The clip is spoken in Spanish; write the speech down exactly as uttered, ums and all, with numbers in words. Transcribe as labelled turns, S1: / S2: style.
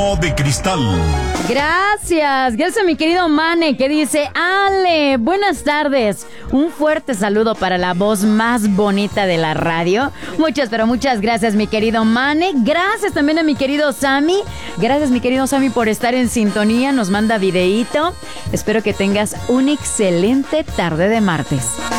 S1: de cristal.
S2: Gracias, gracias a mi querido Mane, que dice: Ale, buenas tardes. Un fuerte saludo para la voz más bonita de la radio. Muchas, pero muchas gracias, mi querido Mane. Gracias también a mi querido Sammy. Gracias, mi querido Sammy, por estar en sintonía. Nos manda videíto. Espero que tengas una excelente tarde de martes.